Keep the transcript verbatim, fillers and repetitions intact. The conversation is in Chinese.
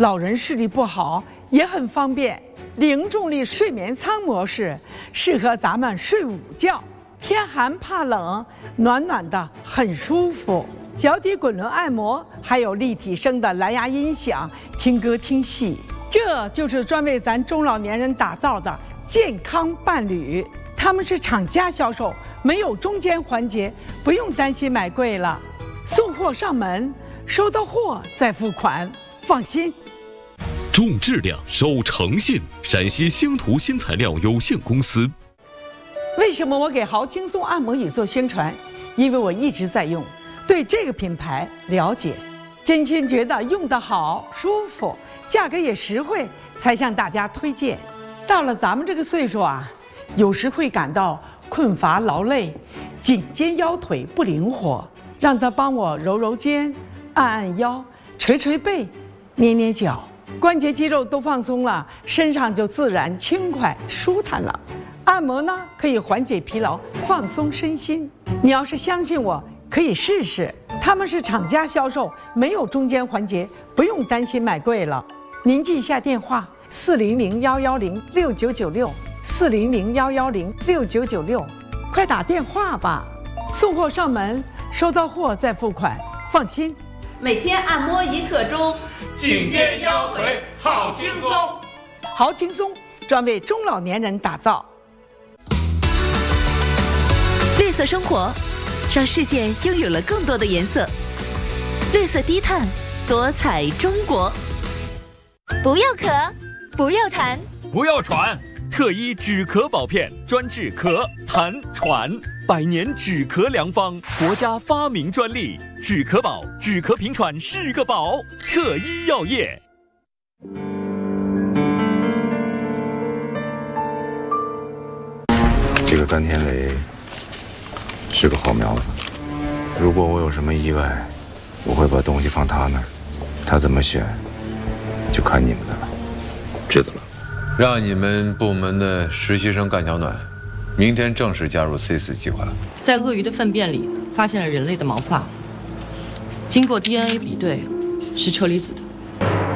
老人视力不好也很方便。零重力睡眠舱模式适合咱们睡午觉，天寒怕冷，暖暖的很舒服。脚底滚轮按摩，还有立体声的蓝牙音响，听歌听戏。这就是专为咱中老年人打造的健康伴侣。他们是厂家销售，没有中间环节，不用担心买贵了。送货上门，收到货再付款，放心。 重质量守诚信，陕西星图新材料有限公司。 为什么我给豪轻松按摩椅做宣传？因为我一直在用，对这个品牌了解，真心觉得用得好、舒服，价格也实惠，才向大家推荐。到了咱们这个岁数啊，有时会感到困乏劳累，颈肩腰腿不灵活，让他帮我揉揉肩、按按腰、捶捶背、捏捏脚。关节肌肉都放松了，身上就自然轻快舒坦了。按摩呢，可以缓解疲劳，放松身心。你要是相信我，可以试试。他们是厂家销售，没有中间环节，不用担心买贵了。您记一下电话：四零零幺幺零六九九六，四零零幺幺零六九九六，快打电话吧。送货上门，收到货再付款，放心。 每天按摩一刻钟， 颈肩腰腿好轻松。 好轻松，专为中老年人打造。 绿色生活，让世界拥有了更多的颜色。绿色低碳，多彩中国。 不要咳，不要痰， 不要喘。特一止咳宝片，专治咳、痰、喘，百年止咳良方，国家发明专利。止咳宝，止咳平喘是个宝。特一药业。 这个甘天雷是个好苗子，如果我有什么意外，我会把东西放他那儿，他怎么选，就看你们的了。 知道了。 让你们部门的实习生干小暖，明天正式加入 C 四计划。 在鳄鱼的粪便里发现了人类的毛发，经过 D N A 比对，是车厘子的。